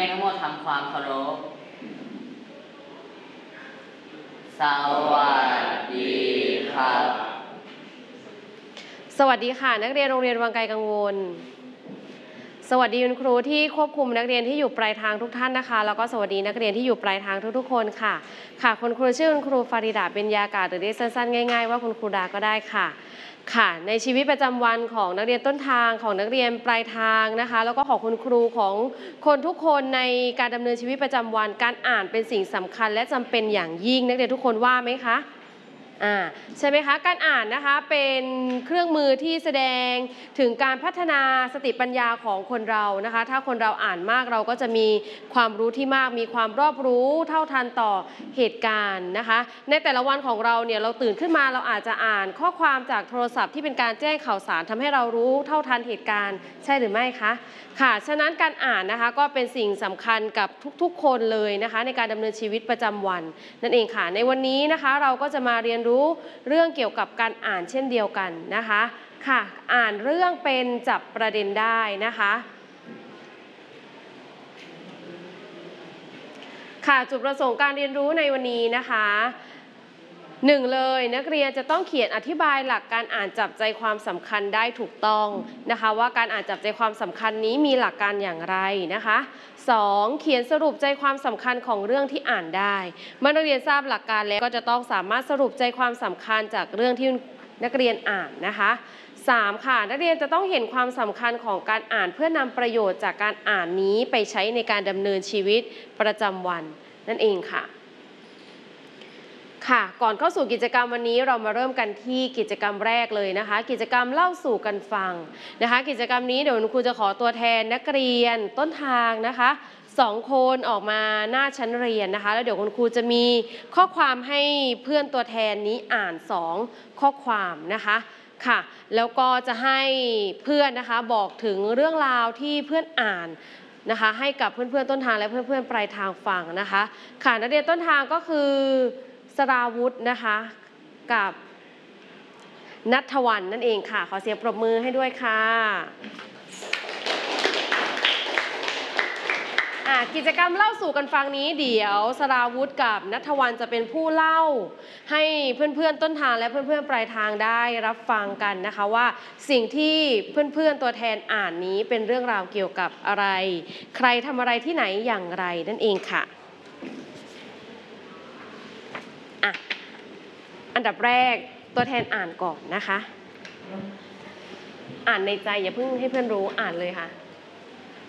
ยนทั้งหมดทำความเคารพสวัสดีครับสวัสดีค่ะนักเรียนโรงเรียนวังไกลกังวลสวัสดีคุณครูที่ควบคุมนักเรียนที่อยู่ปลายทางทุกท่านนะคะแล้วก็สวัสดีนักเรียนที่อยู่ปลายทางทุกๆคนค่ะคุณครูชื่อคุณครูฟาริดาเบญญากาศหรือเรียกสั้นๆง่ายๆว่าคุณครูดาก็ได้ค่ะในชีวิตประจำวันของนักเรียนต้นทางของนักเรียนปลายทางนะคะแล้วก็ของคุณครูของคนทุกคนในการดำเนินชีวิตประจำวันการอ่านเป็นสิ่งสำคัญและจำเป็นอย่างยิ่งนักเรียนทุกคนว่าไหมคะใช่ไหมคะการอ่านนะคะเป็นเครื่องมือที่แสดงถึงการพัฒนาสติปัญญาของคนเรานะคะถ้าคนเราอ่านมากเราก็จะมีความรู้ที่มากมีความรอบรู้เท่าทันต่อเหตุการณ์นะคะในแต่ละวันของเราเนี่ยเราตื่นขึ้นมาเราอาจจะอ่านข้อความจากโทรศัพท์ที่เป็นการแจ้งข่าวสารทำให้เรารู้เท่าทันเหตุการณ์ใช่หรือไม่คะฉะนั้นการอ่านนะคะก็เป็นสิ่งสำคัญกับทุกๆคนเลยนะคะในการดำเนินชีวิตประจำวันนั่นเองค่ะในวันนี้นะคะเราก็จะมาเรียนรู้เรื่องเกี่ยวกับการอ่านเช่นเดียวกันนะคะอ่านเรื่องเป็นจับประเด็นได้นะคะจุดประสงค์การเรียนรู้ในวันนี้นะคะ1เลยนักเรียนจะต้องเขียนอธิบายหลักการอ่านจับใจความสำคัญได้ถูกต้องนะคะว่าการอ่านจับใจความสำคัญนี้มีหลักการอย่างไรนะคะ2เขียนสรุปใจความสำคัญของเรื่องที่อ่านได้เมื่อนักเรียนทราบหลักการแล้วก็จะต้องสามารถสรุปใจความสำคัญจากเรื่องที่นักเรียนอ่านนะคะ3นักเรียนจะต้องเห็นความสำคัญของการอ่านเพื่อนำประโยชน์จากการอ่านนี้ไปใช้ในการดำเนินชีวิตประจำวันนั่นเองค่ะก่อนเข้าสู่กิจกรรมวันนี้เรามาเริ่มกันที่กิจกรรมแรกเลยนะคะกิจกรรมเล่าสู่กันฟังนะคะกิจกรรมนี้เดี๋ยวคุณครูจะขอตัวแทนนักเรียนต้นทางนะคะ2คนออกมาหน้าชั้นเรียนนะคะแล้วเดี๋ยวคุณครูจะมีข้อความให้เพื่อนตัวแทนนี้อ่าน2ข้อความนะคะแล้วก็จะให้เพื่อนนะคะบอกถึงเรื่องราวที่เพื่อนอ่านนะคะให้กับเพื่อนๆต้นทางและเพื่อนๆปลายทางฟังนะคะนักเรียนต้นทางก็คือสราวุธนะคะกับณัฐวรรณนั่นเองค่ะขอเสียงปรบมือให้ด้วยค่ะกิจกรรมเล่าสู่กันฟังนี้เดี๋ยวสราวุธกับณัฐวรรณจะเป็นผู้เล่าให้เพื่อนๆต้นทางและเพื่อนๆปลายทางได้รับฟังกันนะคะว่าสิ่งที่เพื่อนๆตัวแทนอ่านนี้เป็นเรื่องราวเกี่ยวกับอะไรใครทำอะไรที่ไหนอย่างไรนั่นเองค่ะอันดับแรกตัวแทนอ่านก่อนนะคะอ่านในใจอย่าเพิ่งให้เพื่อนรู้อ่านเลยค่ะ